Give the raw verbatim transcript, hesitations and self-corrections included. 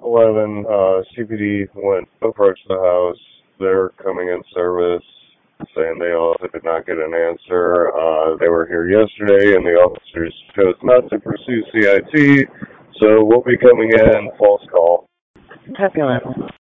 eleven, uh, C P D went approached the house. They're coming in service, saying they also did not get an answer. Uh, they were here yesterday, and the officers chose not to pursue C I T, so we'll be coming in. False call. Copy eleven.